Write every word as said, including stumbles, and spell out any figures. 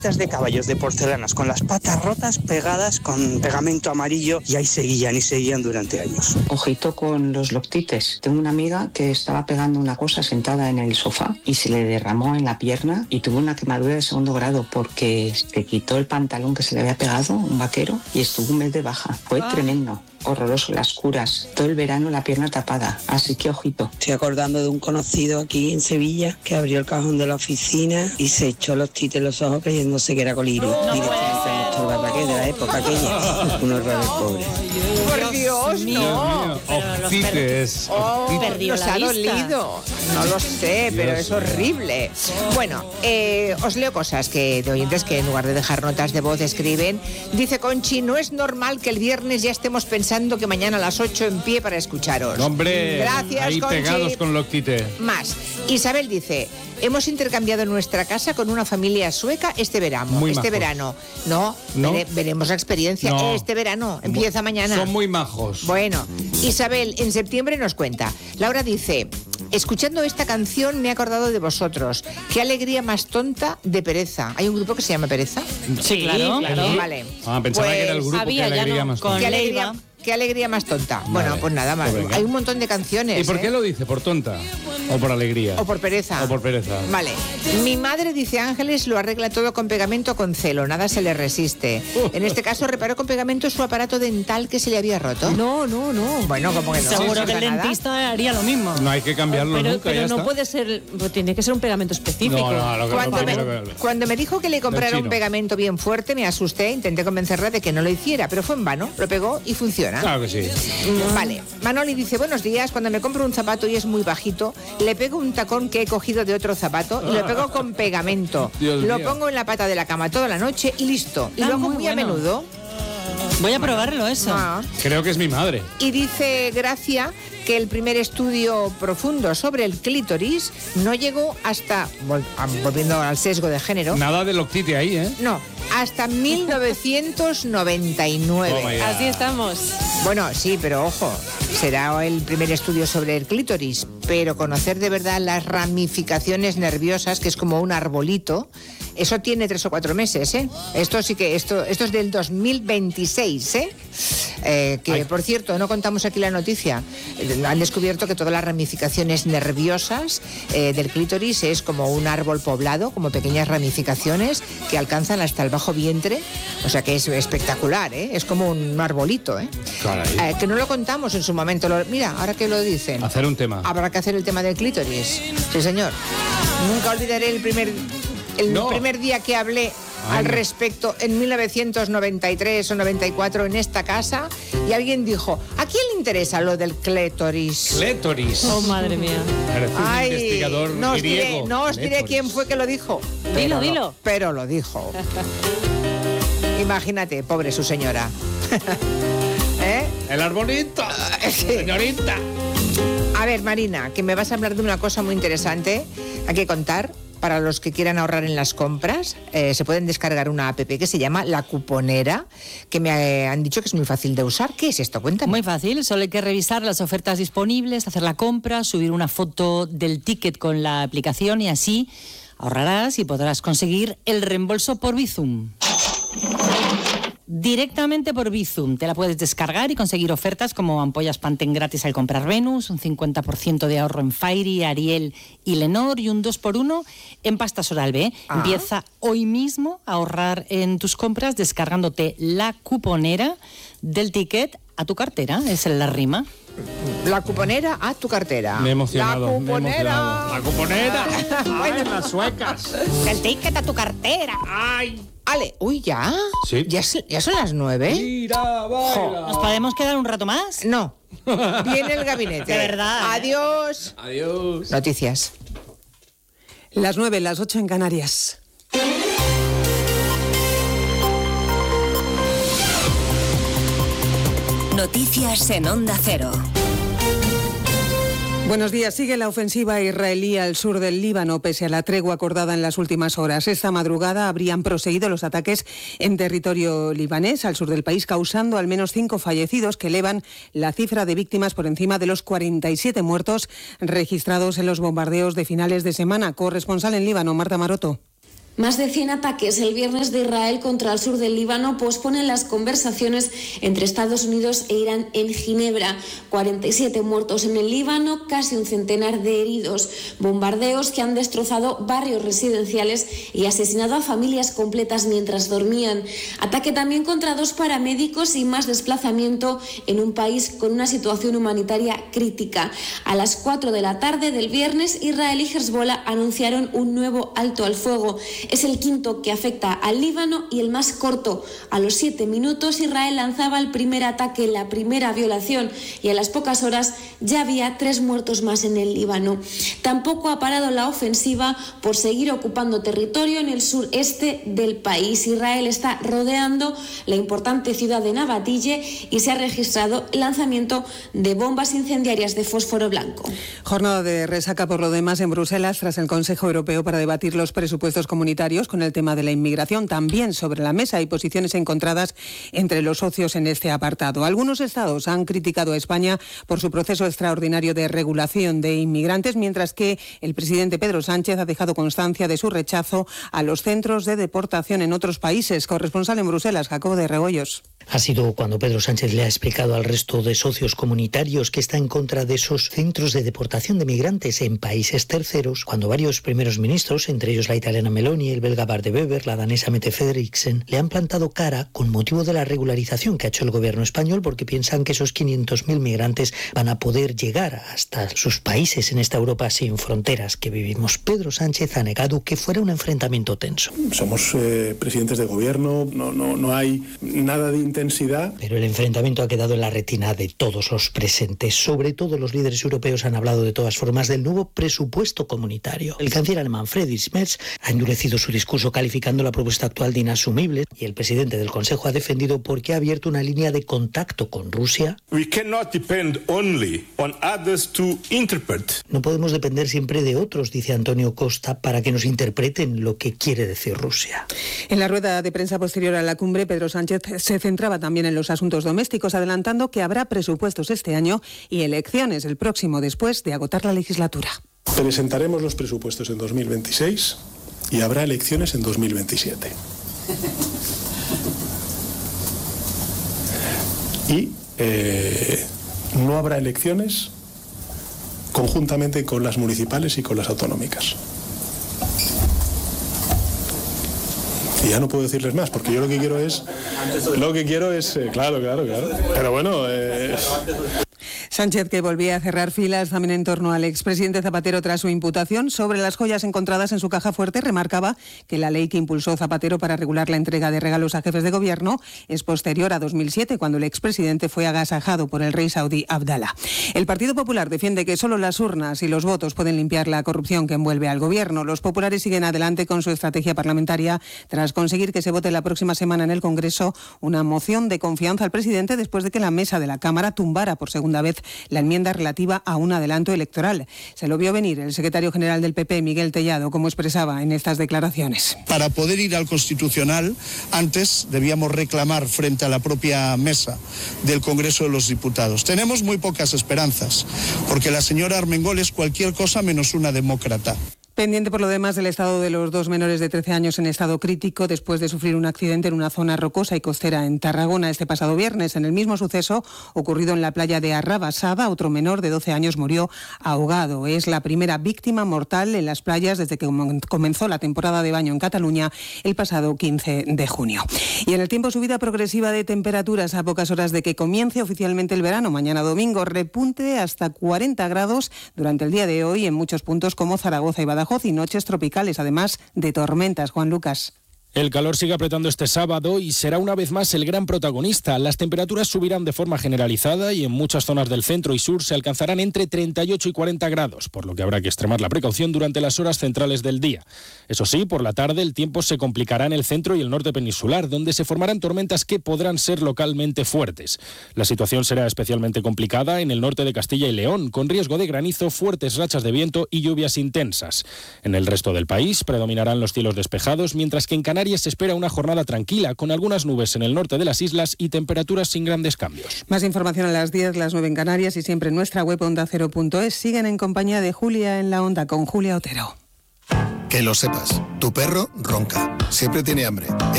de caballos de porcelanas con las patas rotas pegadas con pegamento amarillo y ahí seguían y seguían durante años. Ojito con los loctites. Tengo una amiga que estaba pegando una cosa sentada en el sofá y se le derramó en la pierna y tuvo una quemadura de segundo grado porque se quitó el pantalón que se le había pegado, un vaquero, y estuvo un mes de baja. Fue ah. tremendo. Horroroso, las curas, todo el verano la pierna tapada, así que ojito. Estoy acordando de un conocido aquí en Sevilla que abrió el cajón de la oficina y se echó los tites en los ojos creyéndose que era colirio. No, directamente al doctor Barraqué de la época aquella. Un horror pobre. Por Dios, no. Ojites. Oh, nos ha dolido. No lo sé, pero es horrible. Bueno, eh, os leo cosas que de oyentes que en lugar de dejar notas de voz escriben. Dice Conchi, no es normal que el viernes ya estemos pensando que mañana a las ocho en pie para escucharos. Hombre, gracias, ahí Conchi. Pegados con loctite. Más. Isabel dice, hemos intercambiado nuestra casa con una familia sueca este verano. Muy este majos. verano. No, ¿No? vere, veremos la experiencia. No. Este verano, empieza mañana. Son muy majos. Bueno, Isabel en septiembre nos cuenta. Laura dice, escuchando esta canción me he acordado de vosotros. Qué alegría más tonta de Pereza. ¿Hay un grupo que se llama Pereza? Sí, claro. claro. Vale. Ah, pensaba pues, que era el grupo. había, Qué alegría no, más con tonta. Qué alegría, qué alegría más tonta. Vale. Bueno, pues nada más. Pues venga. Hay un montón de canciones. ¿Y por qué ¿eh? lo dice? ¿Por tonta? ¿O por alegría? O por pereza. O por pereza. Vale. Mi madre, dice Ángeles, lo arregla todo con pegamento con celo, nada se le resiste. En este caso reparó con pegamento su aparato dental que se le había roto. No, no, no. Bueno, como que no. Seguro no que el pasa nada. dentista haría lo mismo. No hay que cambiarlo pero, nunca, pero ya no está. puede ser, pues tiene que ser un pegamento específico. No, no, lo que Cuando no me, tiene que- cuando me dijo que le comprara un chino. pegamento bien fuerte, me asusté, intenté convencerla de que no lo hiciera, pero fue en vano. Lo pegó y funciona. Claro que sí. Mm, Vale. Manoli dice, buenos días, cuando me compro un zapato y es muy bajito, le pego un tacón que he cogido de otro zapato y lo pego con pegamento. Dios lo mío. pongo en la pata de la cama toda la noche y listo. Y Ah, lo hago muy muy a bueno. menudo. Voy a probarlo eso. Ah. Creo que es mi madre. Y dice Gracia que el primer estudio profundo sobre el clítoris no llegó hasta, vol- ah, volviendo al sesgo de género, Nada de loctite ahí, ¿eh? no, hasta mil novecientos noventa y nueve. Toma ya. Así estamos. Bueno, sí, pero ojo, será el primer estudio sobre el clítoris, pero conocer de verdad las ramificaciones nerviosas, que es como un arbolito, eso tiene tres o cuatro meses, ¿eh? Esto sí que, esto, esto es del dos mil veintiséis, ¿eh? Eh, que, Ay. por cierto, no contamos aquí la noticia. Eh, Han descubierto que todas las ramificaciones nerviosas eh, del clítoris es como un árbol poblado, como pequeñas ramificaciones que alcanzan hasta el bajo vientre. O sea que es espectacular, ¿eh? Es como un arbolito, ¿eh? Caray. Eh, que no lo contamos en su momento. Lo- mira, ahora que lo dicen. Hacer un tema. Habrá que hacer el tema del clítoris. Sí, señor. Nunca olvidaré el primer, el No. primer día que hablé Ay, al no. respecto en mil novecientos noventa y tres o noventa y cuatro en esta casa y alguien dijo, ¿a quién le interesa lo del clítoris? Clétoris. Oh, madre mía. Parece un Ay, investigador no os diré, griego. no os diré Clétoris. quién fue que lo dijo. Dilo, Pero lo- dilo. Pero lo dijo. Imagínate, pobre su señora. ¿Eh? El arbolito. Sí. Señorita. A ver, Marina, que me vas a hablar de una cosa muy interesante. Hay que contar, para los que quieran ahorrar en las compras, eh, se pueden descargar una app que se llama La Cuponera, que me eh, han dicho que es muy fácil de usar. ¿Qué es esto? Cuéntame. Muy fácil, solo hay que revisar las ofertas disponibles, hacer la compra, subir una foto del ticket con la aplicación y así ahorrarás y podrás conseguir el reembolso por Bizum. Directamente por Bizum. Te la puedes descargar y conseguir ofertas como ampollas Pantene gratis al comprar Venus, un cincuenta por ciento de ahorro en Fairy, Ariel y Lenor y un dos por uno en pastas Oral-B. Ah. Empieza hoy mismo a ahorrar en tus compras descargándote La Cuponera del ticket a tu cartera. Es la rima. La Cuponera a tu cartera. Me he emocionado. La me he Cuponera. emocionado. La cuponera. Bueno. Ay, las suecas. El ticket a tu cartera. Ay. Ale, uy, ¿ya? Sí. ¿Ya, es- ya son las nueve? Mira, baila. ¿Nos podemos quedar un rato más? No. Viene el gabinete. De verdad. Adiós. Adiós. Noticias. Las nueve, las ocho en Canarias. Noticias en Onda Cero. Buenos días. Sigue la ofensiva israelí al sur del Líbano, pese a la tregua acordada en las últimas horas. Esta madrugada habrían proseguido los ataques en territorio libanés, al sur del país, causando al menos cinco fallecidos, que elevan la cifra de víctimas por encima de los cuarenta y siete muertos registrados en los bombardeos de finales de semana. Corresponsal en Líbano, Marta Maroto. Más de cien ataques el viernes de Israel contra el sur del Líbano posponen las conversaciones entre Estados Unidos e Irán en Ginebra. cuarenta y siete muertos en el Líbano, casi un centenar de heridos. Bombardeos que han destrozado barrios residenciales y asesinado a familias completas mientras dormían. Ataque también contra dos paramédicos y más desplazamiento en un país con una situación humanitaria crítica. A las cuatro de la tarde del viernes, Israel y Hezbollah anunciaron un nuevo alto al fuego. Es el quinto que afecta al Líbano y el más corto. A los siete minutos Israel lanzaba el primer ataque, la primera violación, y a las pocas horas ya había tres muertos más en el Líbano. Tampoco ha parado la ofensiva por seguir ocupando territorio en el sureste del país. Israel está rodeando la importante ciudad de Nabatille y se ha registrado el lanzamiento de bombas incendiarias de fósforo blanco. Jornada de resaca por lo demás en Bruselas tras el Consejo Europeo para debatir los presupuestos comunitarios con el tema de la inmigración. También sobre la mesa hay posiciones encontradas entre los socios en este apartado. Algunos estados han criticado a España por su proceso extraordinario de regulación de inmigrantes, mientras que el presidente Pedro Sánchez ha dejado constancia de su rechazo a los centros de deportación en otros países. Corresponsal en Bruselas, Jacobo de Rebollos. Ha sido cuando Pedro Sánchez le ha explicado al resto de socios comunitarios que está en contra de esos centros de deportación de migrantes en países terceros, cuando varios primeros ministros, entre ellos la italiana Meloni, el belga Bart de Wever, la danesa Mette Frederiksen, le han plantado cara con motivo de la regularización que ha hecho el gobierno español, porque piensan que esos quinientos mil migrantes van a poder llegar hasta sus países en esta Europa sin fronteras que vivimos. Pedro Sánchez ha negado que fuera un enfrentamiento tenso. Somos eh, presidentes de gobierno, no, no, no hay nada de intensidad. Pero el enfrentamiento ha quedado en la retina de todos los presentes. Sobre todo los líderes europeos han hablado de todas formas del nuevo presupuesto comunitario. El canciller alemán Friedrich Merz ha endurecido su discurso calificando la propuesta actual de inasumible, y el presidente del Consejo ha defendido porque ha abierto una línea de contacto con Rusia. We cannot depend only on others to interpret. No podemos depender siempre de otros, dice Antonio Costa, para que nos interpreten lo que quiere decir Rusia. En la rueda de prensa posterior a la cumbre, Pedro Sánchez se centraba también en los asuntos domésticos, adelantando que habrá presupuestos este año y elecciones el próximo después de agotar la legislatura. Presentaremos los presupuestos en dos mil veintiséis y habrá elecciones en dos mil veintisiete. Y eh, no habrá elecciones conjuntamente con las municipales y con las autonómicas. Y ya no puedo decirles más, porque yo lo que quiero es... Lo que quiero es... Eh, claro, claro, claro. Pero bueno... Eh... Sánchez, que volvía a cerrar filas también en torno al expresidente Zapatero tras su imputación sobre las joyas encontradas en su caja fuerte, remarcaba que la ley que impulsó Zapatero para regular la entrega de regalos a jefes de gobierno es posterior a dos mil siete, cuando el expresidente fue agasajado por el rey saudí Abdalá. El Partido Popular defiende que solo las urnas y los votos pueden limpiar la corrupción que envuelve al gobierno. Los populares siguen adelante con su estrategia parlamentaria tras conseguir que se vote la próxima semana en el Congreso una moción de confianza al presidente después de que la mesa de la Cámara tumbara por segunda vez la enmienda relativa a un adelanto electoral. Se lo vio venir el secretario general del P P, Miguel Tellado, como expresaba en estas declaraciones. Para poder ir al Constitucional, antes debíamos reclamar frente a la propia mesa del Congreso de los Diputados. Tenemos muy pocas esperanzas, porque la señora Armengol es cualquier cosa menos una demócrata. Pendiente por lo demás del estado de los dos menores de trece años en estado crítico después de sufrir un accidente en una zona rocosa y costera en Tarragona este pasado viernes. En el mismo suceso ocurrido en la playa de Arrabasada, otro menor de doce años murió ahogado. Es la primera víctima mortal en las playas desde que comenzó la temporada de baño en Cataluña el pasado quince de junio. Y en el tiempo, subida progresiva de temperaturas a pocas horas de que comience oficialmente el verano. Mañana domingo repunte hasta cuarenta grados durante el día de hoy en muchos puntos como Zaragoza y Badajoz, y noches tropicales, además de tormentas. Juan Lucas. El calor sigue apretando este sábado y será una vez más el gran protagonista. Las temperaturas subirán de forma generalizada y en muchas zonas del centro y sur se alcanzarán entre treinta y ocho y cuarenta grados, por lo que habrá que extremar la precaución durante las horas centrales del día. Eso sí, por la tarde el tiempo se complicará en el centro y el norte peninsular, donde se formarán tormentas que podrán ser localmente fuertes. La situación será especialmente complicada en el norte de Castilla y León, con riesgo de granizo, fuertes rachas de viento y lluvias intensas. En el resto del país predominarán los cielos despejados, mientras que en Canarias se espera una jornada tranquila, con algunas nubes en el norte de las islas y temperaturas sin grandes cambios. Más información a las diez, las nueve en Canarias, y siempre en nuestra web onda cero punto es. Siguen en compañía de Julia en la Onda con Julia Otero. Que lo sepas, tu perro ronca, siempre tiene hambre,